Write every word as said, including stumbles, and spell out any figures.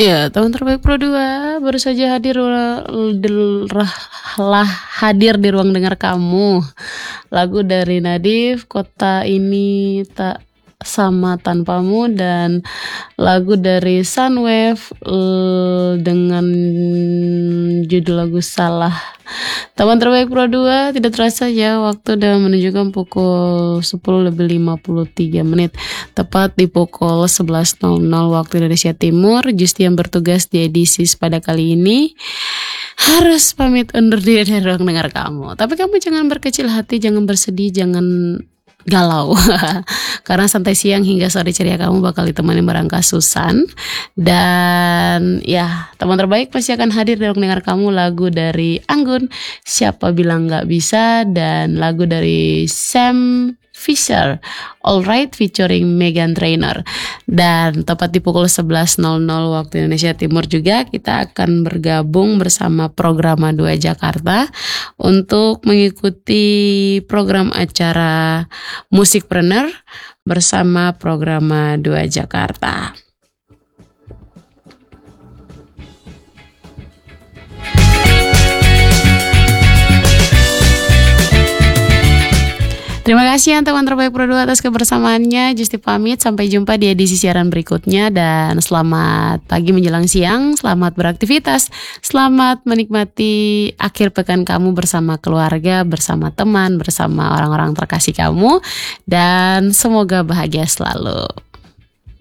Ya, teman terbaik Pro dua baru saja hadir wa- del- rah- lah hadir di ruang dengar kamu. Lagu dari Nadif, Kota Ini Tak Sama Tanpamu, dan lagu dari Sunwave eh, dengan judul lagu Salah. Teman terbaik Pro dua, tidak terasa ya waktu udah menunjukkan pukul sepuluh lebih lima puluh tiga menit. Tepat di pukul sebelas nol nol waktu Indonesia Timur. Justi yang bertugas di edisi pada kali ini harus pamit undur diri dari ruang dengar kamu. Tapi kamu jangan berkecil hati, jangan bersedih, jangan galau. Karena santai siang hingga sore ceria kamu bakal ditemani Merangka Susan. Dan ya, teman terbaik pasti akan hadir di ruang dengar kamu. Lagu dari Anggun, Siapa Bilang Gak Bisa, dan lagu dari Sam Fisher, Alright, featuring Meghan Trainor. Dan tepat di pukul sebelas nol nol waktu Indonesia Timur juga kita akan bergabung bersama Programa dua Jakarta untuk mengikuti program acara Musikpreneur bersama Programa dua Jakarta. Terima kasih yang teman terbaik Pro dua atas kebersamaannya. Justi pamit, sampai jumpa di edisi siaran berikutnya. Dan selamat pagi menjelang siang, selamat beraktivitas, selamat menikmati akhir pekan kamu bersama keluarga, bersama teman, bersama orang-orang terkasih kamu. Dan semoga bahagia selalu.